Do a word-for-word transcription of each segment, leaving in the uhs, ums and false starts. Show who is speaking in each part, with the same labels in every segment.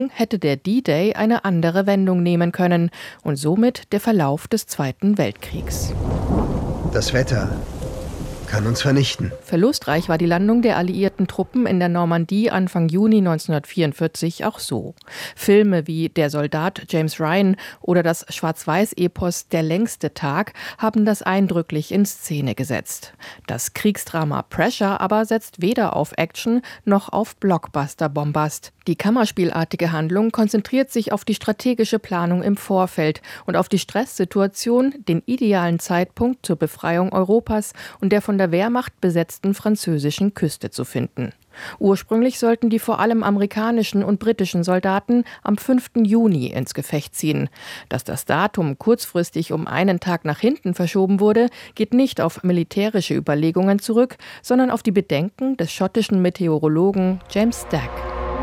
Speaker 1: hätte der D-Day eine andere Wendung nehmen können und somit der Verlauf des Zweiten Weltkriegs.
Speaker 2: Das Wetter kann uns vernichten.
Speaker 1: Verlustreich war die Landung der alliierten Truppen in der Normandie Anfang Juni neunzehnhundertvierundvierzig auch so. Filme wie Der Soldat James Ryan oder das Schwarz-Weiß-Epos Der längste Tag haben das eindrücklich in Szene gesetzt. Das Kriegsdrama Pressure aber setzt weder auf Action noch auf Blockbuster-Bombast. Die kammerspielartige Handlung konzentriert sich auf die strategische Planung im Vorfeld und auf die Stresssituation, den idealen Zeitpunkt zur Befreiung Europas und der von der Wehrmacht besetzten französischen Küste zu finden. Ursprünglich sollten die vor allem amerikanischen und britischen Soldaten am fünften Juni ins Gefecht ziehen. Dass das Datum kurzfristig um einen Tag nach hinten verschoben wurde, geht nicht auf militärische Überlegungen zurück, sondern auf die Bedenken des schottischen Meteorologen James Stack.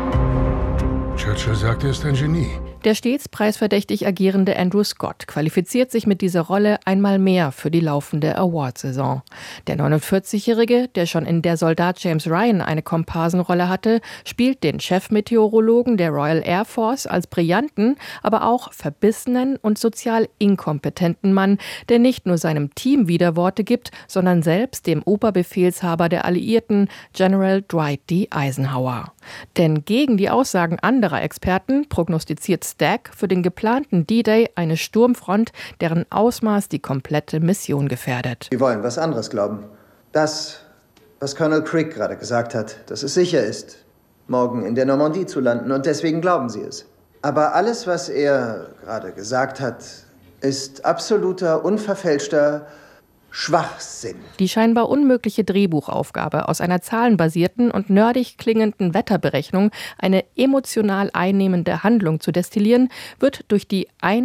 Speaker 3: Churchill sagt, er ist ein Genie.
Speaker 1: Der stets preisverdächtig agierende Andrew Scott qualifiziert sich mit dieser Rolle einmal mehr für die laufende Awardsaison. Der neunundvierzigjährige, der schon in Der Soldat James Ryan eine Komparsenrolle hatte, spielt den Chefmeteorologen der Royal Air Force als brillanten, aber auch verbissenen und sozial inkompetenten Mann, der nicht nur seinem Team Widerworte gibt, sondern selbst dem Oberbefehlshaber der Alliierten, General Dwight D. Eisenhower. Denn gegen die Aussagen anderer Experten prognostiziert Stack für den geplanten D-Day eine Sturmfront, deren Ausmaß die komplette Mission gefährdet.
Speaker 2: Wir wollen was anderes glauben. Das, was Colonel Crick gerade gesagt hat, dass es sicher ist, morgen in der Normandie zu landen, und deswegen glauben sie es. Aber alles, was er gerade gesagt hat, ist absoluter, unverfälschter Schwachsinn.
Speaker 1: Die scheinbar unmögliche Drehbuchaufgabe, aus einer zahlenbasierten und nerdig klingenden Wetterberechnung eine emotional einnehmende Handlung zu destillieren, wird durch die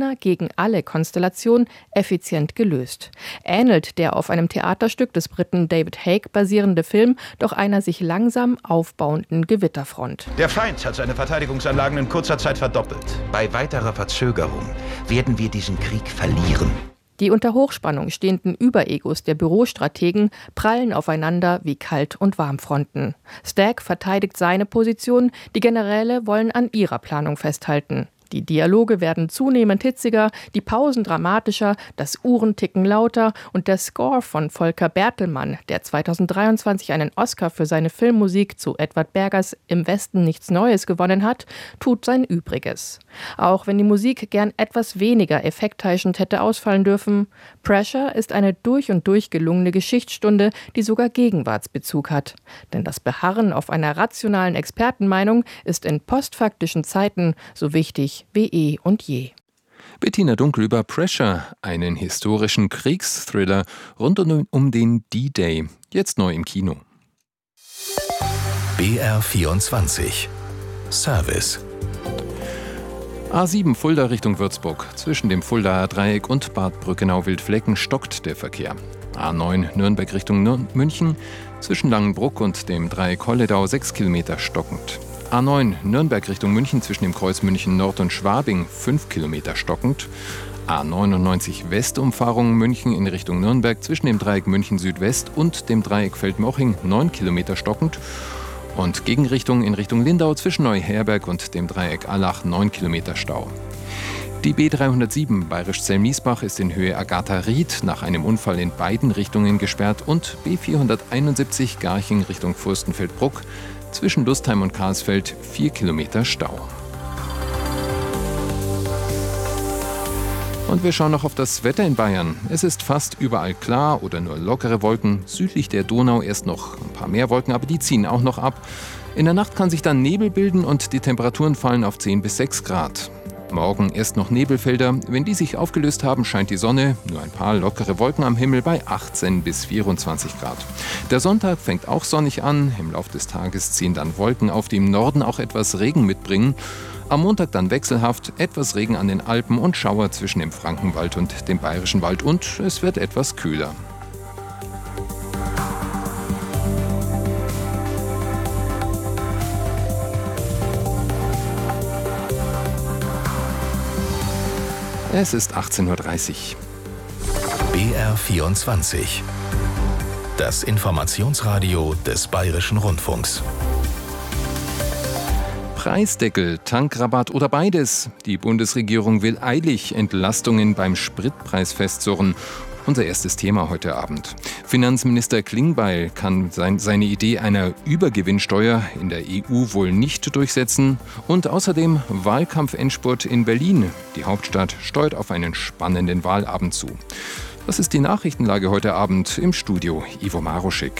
Speaker 1: Einer-gegen-alle-Konstellation effizient gelöst. Ähnelt der auf einem Theaterstück des Briten David Haig basierende Film doch einer sich langsam aufbauenden Gewitterfront.
Speaker 4: Der Feind hat seine Verteidigungsanlagen in kurzer Zeit verdoppelt. Bei weiterer Verzögerung werden wir diesen Krieg verlieren.
Speaker 1: Die unter Hochspannung stehenden Überegos der Bürostrategen prallen aufeinander wie Kalt- und Warmfronten. Stack verteidigt seine Position, die Generäle wollen an ihrer Planung festhalten. Die Dialoge werden zunehmend hitziger, die Pausen dramatischer, das Uhrenticken lauter und der Score von Volker Bertelmann, der zweitausenddreiundzwanzig einen Oscar für seine Filmmusik zu Edward Bergers Im Westen nichts Neues gewonnen hat, tut sein Übriges. Auch wenn die Musik gern etwas weniger effektheischend hätte ausfallen dürfen, Pressure ist eine durch und durch gelungene Geschichtsstunde, die sogar Gegenwartsbezug hat. Denn das Beharren auf einer rationalen Expertenmeinung ist in postfaktischen Zeiten so wichtig wie eh und je.
Speaker 5: Bettina Dunkel über Pressure, einen historischen Kriegsthriller rund um den D-Day, jetzt neu im Kino.
Speaker 6: B R vierundzwanzig Service.
Speaker 5: A sieben Fulda Richtung Würzburg. Zwischen dem Fuldaer Dreieck und Bad Brückenau-Wildflecken stockt der Verkehr. A neun Nürnberg Richtung Nür- München. Zwischen Langenbruck und dem Dreieck Holledau sechs Kilometer stockend. A neun Nürnberg Richtung München zwischen dem Kreuz München Nord und Schwabing fünf Kilometer stockend. A neunundneunzig Westumfahrung München in Richtung Nürnberg zwischen dem Dreieck München Südwest und dem Dreieck Feldmoching neun Kilometer stockend. Und Gegenrichtung in Richtung Lindau zwischen Neuherberg und dem Dreieck Allach neun Kilometer Stau. Die B dreihundertsieben Bayerisch-Zell-Miesbach ist in Höhe Agatha-Ried nach einem Unfall in beiden Richtungen gesperrt und B vierhunderteinundsiebzig Garching Richtung Fürstenfeldbruck zwischen Lustheim und Karlsfeld vier Kilometer Stau. Und wir schauen noch auf das Wetter in Bayern. Es ist fast überall klar oder nur lockere Wolken. Südlich der Donau erst noch ein paar mehr Wolken, aber die ziehen auch noch ab. In der Nacht kann sich dann Nebel bilden und die Temperaturen fallen auf zehn bis sechs Grad. Morgen erst noch Nebelfelder. Wenn die sich aufgelöst haben, scheint die Sonne. Nur ein paar lockere Wolken am Himmel bei achtzehn bis vierundzwanzig Grad. Der Sonntag fängt auch sonnig an. Im Laufe des Tages ziehen dann Wolken auf, die im Norden auch etwas Regen mitbringen. Am Montag dann wechselhaft, etwas Regen an den Alpen und Schauer zwischen dem Frankenwald und dem Bayerischen Wald. Und es wird etwas kühler. Es ist achtzehn Uhr dreißig.
Speaker 6: B R vierundzwanzig. Das Informationsradio des Bayerischen Rundfunks.
Speaker 5: Preisdeckel, Tankrabatt oder beides? Die Bundesregierung will eilig Entlastungen beim Spritpreis festzurren. Unser erstes Thema heute Abend. Finanzminister Klingbeil kann sein, seine Idee einer Übergewinnsteuer in der E U wohl nicht durchsetzen. Und außerdem Wahlkampfendspurt in Berlin. Die Hauptstadt steuert auf einen spannenden Wahlabend zu. Das ist die Nachrichtenlage heute Abend im Studio. Ivo Maruschik.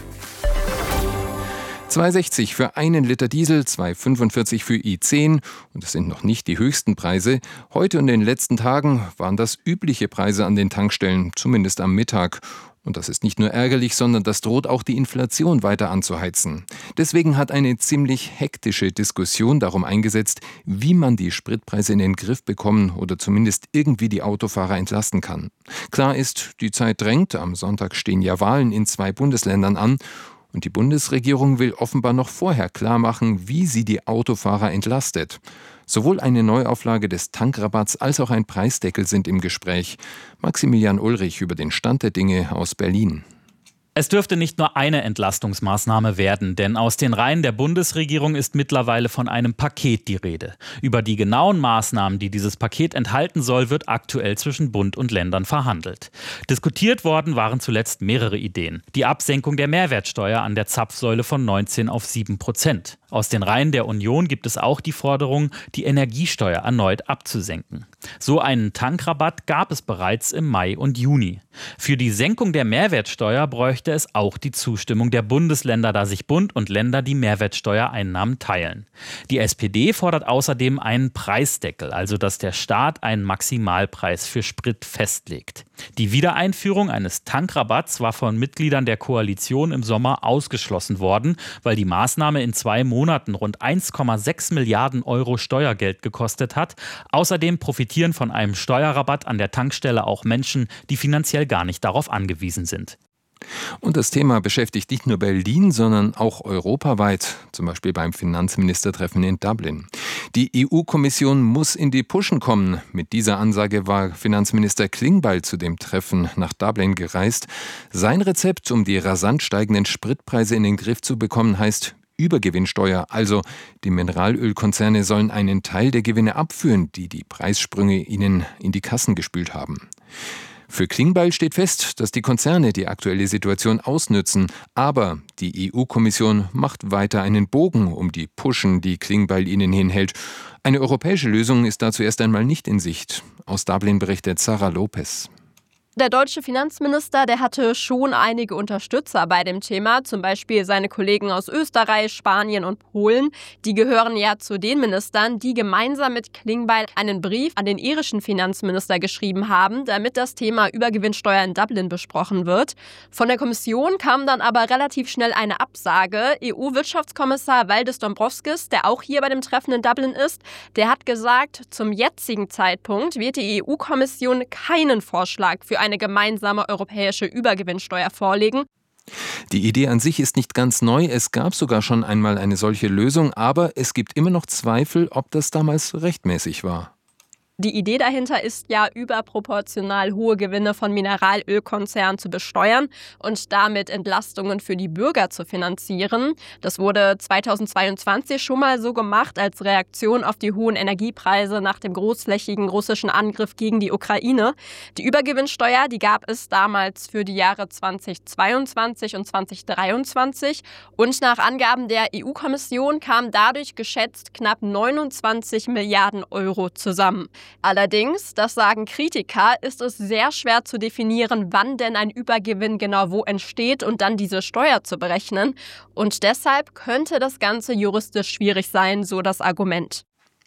Speaker 5: zwei Euro sechzig für einen Liter Diesel, zwei Euro fünfundvierzig für I zehn. Und das sind noch nicht die höchsten Preise. Heute und in den letzten Tagen waren das übliche Preise an den Tankstellen, zumindest am Mittag. Und das ist nicht nur ärgerlich, sondern das droht auch die Inflation weiter anzuheizen. Deswegen hat eine ziemlich hektische Diskussion darum eingesetzt, wie man die Spritpreise in den Griff bekommen oder zumindest irgendwie die Autofahrer entlasten kann. Klar ist, die Zeit drängt. Am Sonntag stehen ja Wahlen in zwei Bundesländern an. Und die Bundesregierung will offenbar noch vorher klarmachen, wie sie die Autofahrer entlastet. Sowohl eine Neuauflage des Tankrabatts als auch ein Preisdeckel sind im Gespräch. Maximilian Ulrich über den Stand der Dinge aus Berlin.
Speaker 7: Es dürfte nicht nur eine Entlastungsmaßnahme werden, denn aus den Reihen der Bundesregierung ist mittlerweile von einem Paket die Rede. Über die genauen Maßnahmen, die dieses Paket enthalten soll, wird aktuell zwischen Bund und Ländern verhandelt. Diskutiert worden waren zuletzt mehrere Ideen. Die Absenkung der Mehrwertsteuer an der Zapfsäule von neunzehn auf sieben Prozent. Aus den Reihen der Union gibt es auch die Forderung, die Energiesteuer erneut abzusenken. So einen Tankrabatt gab es bereits im Mai und Juni. Für die Senkung der Mehrwertsteuer bräuchte es auch die Zustimmung der Bundesländer, da sich Bund und Länder die Mehrwertsteuereinnahmen teilen. Die S P D fordert außerdem einen Preisdeckel, also dass der Staat einen Maximalpreis für Sprit festlegt. Die Wiedereinführung eines Tankrabatts war von Mitgliedern der Koalition im Sommer ausgeschlossen worden, weil die Maßnahme in zwei Monaten rund eins Komma sechs Milliarden Euro Steuergeld gekostet hat. Außerdem profitieren von einem Steuerrabatt an der Tankstelle auch Menschen, die finanziell gar nicht darauf angewiesen sind.
Speaker 5: Und das Thema beschäftigt nicht nur Berlin, sondern auch europaweit, zum Beispiel beim Finanzministertreffen in Dublin. Die E U-Kommission muss in die Puschen kommen. Mit dieser Ansage war Finanzminister Klingbeil zu dem Treffen nach Dublin gereist. Sein Rezept, um die rasant steigenden Spritpreise in den Griff zu bekommen, heißt Übergewinnsteuer, also die Mineralölkonzerne sollen einen Teil der Gewinne abführen, die die Preissprünge ihnen in die Kassen gespült haben. Für Klingbeil steht fest, dass die Konzerne die aktuelle Situation ausnützen, aber die E U-Kommission macht weiter einen Bogen um die Puschen, die Klingbeil ihnen hinhält. Eine europäische Lösung ist dazu erst einmal nicht in Sicht. Aus Dublin berichtet Sarah Lopez.
Speaker 8: Der deutsche Finanzminister, der hatte schon einige Unterstützer bei dem Thema, zum Beispiel seine Kollegen aus Österreich, Spanien und Polen. Die gehören ja zu den Ministern, die gemeinsam mit Klingbeil einen Brief an den irischen Finanzminister geschrieben haben, damit das Thema Übergewinnsteuer in Dublin besprochen wird. Von der Kommission kam dann aber relativ schnell eine Absage. E U-Wirtschaftskommissar Valdis Dombrovskis, der auch hier bei dem Treffen in Dublin ist, der hat gesagt, zum jetzigen Zeitpunkt wird die E U-Kommission keinen Vorschlag für eine gemeinsame europäische Übergewinnsteuer vorlegen.
Speaker 5: Die Idee an sich ist nicht ganz neu. Es gab sogar schon einmal eine solche Lösung, aber es gibt immer noch Zweifel, ob das damals rechtmäßig war.
Speaker 8: Die Idee dahinter ist ja, überproportional hohe Gewinne von Mineralölkonzernen zu besteuern und damit Entlastungen für die Bürger zu finanzieren. Das wurde zweitausendzweiundzwanzig schon mal so gemacht als Reaktion auf die hohen Energiepreise nach dem großflächigen russischen Angriff gegen die Ukraine. Die Übergewinnsteuer, die gab es damals für die Jahre zweitausendzweiundzwanzig und zweitausenddreiundzwanzig. Und nach Angaben der E U-Kommission kamen dadurch geschätzt knapp neunundzwanzig Milliarden Euro zusammen. Allerdings, das sagen Kritiker, ist es sehr schwer zu definieren, wann denn ein Übergewinn genau wo entsteht und dann diese Steuer zu berechnen. Und deshalb könnte das Ganze juristisch schwierig sein, so das Argument.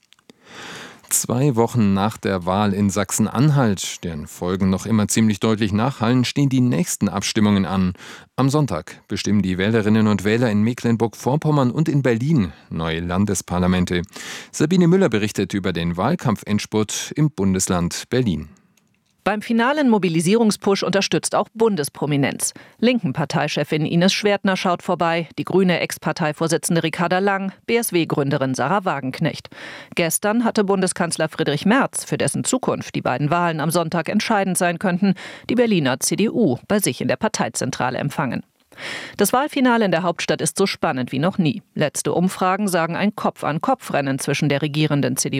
Speaker 5: Zwei Wochen nach der Wahl in Sachsen-Anhalt, deren Folgen noch immer ziemlich deutlich nachhallen, stehen die nächsten Abstimmungen an. Am Sonntag bestimmen die Wählerinnen und Wähler in Mecklenburg-Vorpommern und in Berlin neue Landesparlamente. Sabine Müller berichtet über den Wahlkampfendspurt im Bundesland Berlin.
Speaker 9: Beim finalen Mobilisierungspush unterstützt auch Bundesprominenz. Linken-Parteichefin Ines Schwertner schaut vorbei, die grüne Ex-Parteivorsitzende Ricarda Lang, B S W-Gründerin Sarah Wagenknecht. Gestern hatte Bundeskanzler Friedrich Merz, für dessen Zukunft die beiden Wahlen am Sonntag entscheidend sein könnten, die Berliner C D U bei sich in der Parteizentrale empfangen. Das Wahlfinale in der Hauptstadt ist so spannend wie noch nie. Letzte Umfragen sagen ein Kopf-an-Kopf-Rennen zwischen der regierenden C D